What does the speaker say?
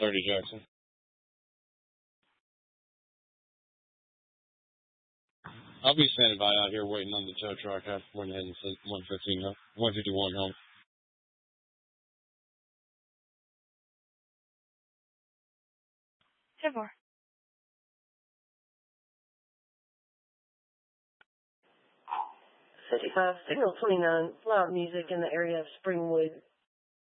30 Jackson. I'll be standing by out here waiting on the tow truck. I went ahead and sent 151 home. Trevor. Signal 29, loud music in the area of Springwood.